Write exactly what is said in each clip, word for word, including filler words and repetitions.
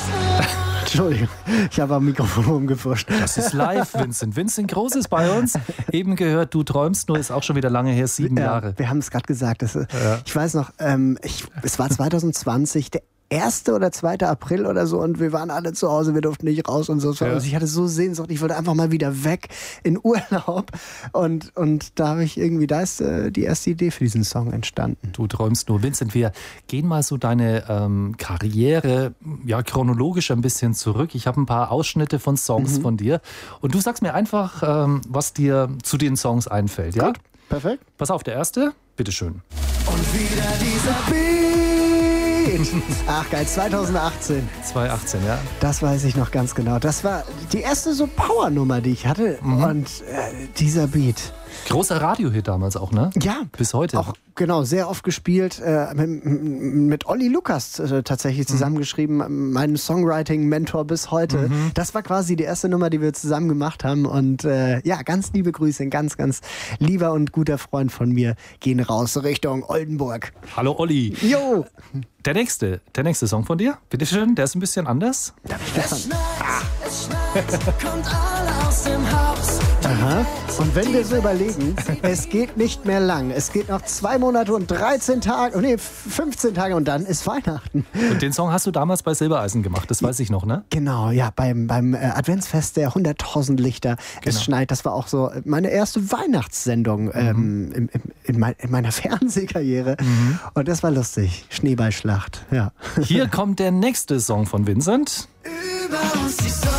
Entschuldigung, ich habe am Mikrofon rumgefuscht. Das ist live, Vincent. Vincent Groß ist bei uns. Eben gehört, du träumst nur, ist auch schon wieder lange her, sieben ja, Jahre. Wir haben es gerade gesagt. Das, ja. Ich weiß noch, ähm, ich, es war zwanzig zwanzig, der erste oder zweite April oder so, und wir waren alle zu Hause, wir durften nicht raus und so. Ja. Also ich hatte so Sehnsucht, ich wollte einfach mal wieder weg in Urlaub, und, und da habe ich irgendwie, da ist äh, die erste Idee für diesen Song entstanden. Du träumst nur. Vincent, wir gehen mal so deine ähm, Karriere ja chronologisch ein bisschen zurück. Ich habe ein paar Ausschnitte von Songs mhm. von dir, und du sagst mir einfach, ähm, was dir zu den Songs einfällt. Ja? Gut, perfekt. Pass auf, der erste, bitteschön. Und wieder dieser Beat. Ach geil, zwanzig achtzehn. zwanzig achtzehn, ja. Das weiß ich noch ganz genau. Das war die erste so Power-Nummer, die ich hatte. Mhm. Und äh, dieser Beat. Großer Radiohit damals auch, ne? Ja. Bis heute. Auch, genau, sehr oft gespielt. Äh, mit, mit Olli Lukas äh, tatsächlich zusammengeschrieben. Mhm. Mein Songwriting-Mentor bis heute. Mhm. Das war quasi die erste Nummer, die wir zusammen gemacht haben. Und äh, ja, ganz liebe Grüße. Ein ganz, ganz lieber und guter Freund von mir gehen raus Richtung Oldenburg. Hallo Olli. Jo. Der nächste, der nächste Song von dir, bitteschön, der ist ein bisschen anders. Es schneit, es schneit, kommt alle aus dem Haus. Aha. Und wenn wir so überlegen, es geht nicht mehr lang. Es geht noch zwei Monate und dreizehn Tage, nee, fünfzehn Tage, und dann ist Weihnachten. Und den Song hast du damals bei Silbereisen gemacht, das weiß ich noch, ne? Genau, ja, beim, beim Adventsfest der hunderttausend Lichter. Genau. Es schneit, das war auch so meine erste Weihnachtssendung mhm. ähm, in, in, in meiner Fernsehkarriere. Mhm. Und das war lustig. Schneeballschlacht, ja. Hier kommt der nächste Song von Vincent. Über uns die Sonne,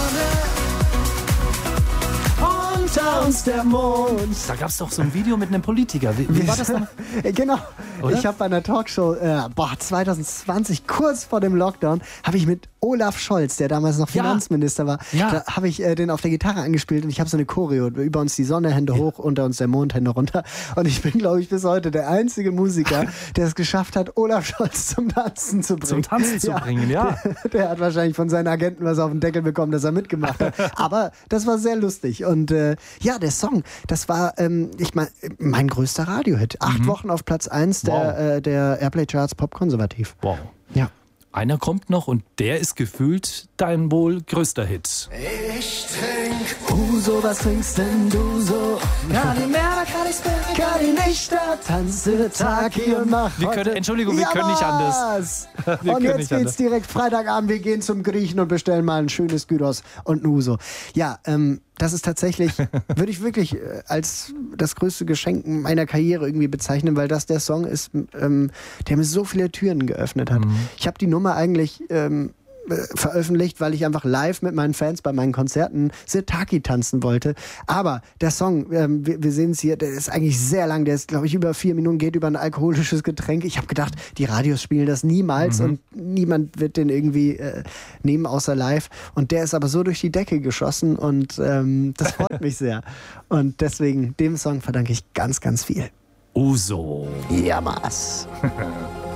unter uns der Mond. Da gab es doch so ein Video mit einem Politiker. Wie, wie war das dann? Genau. Oder? Ich habe bei einer Talkshow, äh, boah, zwanzig zwanzig, kurz vor dem Lockdown, habe ich mit Olaf Scholz, der damals noch Finanzminister war, ja. da habe ich äh, den auf der Gitarre angespielt, und ich habe so eine Choreo, über uns die Sonne, Hände ja. hoch, unter uns der Mond, Hände runter. Und ich bin, glaube ich, bis heute der einzige Musiker, der es geschafft hat, Olaf Scholz zum Tanzen zu bringen. Zum Tanzen zu ja. bringen, ja. Der, der hat wahrscheinlich von seinen Agenten was auf den Deckel bekommen, dass er mitgemacht hat. Aber das war sehr lustig. Und äh, ja, der Song, das war, ähm, ich mein, mein größter Radiohit. Acht mhm. Wochen auf Platz eins der, wow. äh, der Airplay-Charts Pop-Konservativ. Wow. Ja. Einer kommt noch, und der ist gefühlt dein wohl größter Hit. Ich trink Uso, was trinkst denn du so? Kann ich mehr, kann ich's mehr, kann ich nicht, da tanze Tag hier und mach wir können, Entschuldigung, wir ja, können nicht anders. Wir und jetzt geht's anders. Direkt Freitagabend, wir gehen zum Griechen und bestellen mal ein schönes Gyros und ein Uso. Ja, ähm, das ist tatsächlich, würde ich wirklich äh, als das größte Geschenk meiner Karriere irgendwie bezeichnen, weil das der Song ist, ähm, der mir so viele Türen geöffnet hat. Mhm. Ich habe die Nummer eigentlich ähm, veröffentlicht, weil ich einfach live mit meinen Fans bei meinen Konzerten Sirtaki tanzen wollte. Aber der Song, ähm, wir, wir sehen es hier, der ist eigentlich sehr lang, der ist, glaube ich, über vier Minuten, geht über ein alkoholisches Getränk. Ich habe gedacht, die Radios spielen das niemals mhm. und niemand wird den irgendwie äh, nehmen, außer live. Und der ist aber so durch die Decke geschossen, und ähm, das freut mich sehr. Und deswegen, dem Song verdanke ich ganz, ganz viel. Uso. Ja, Mas.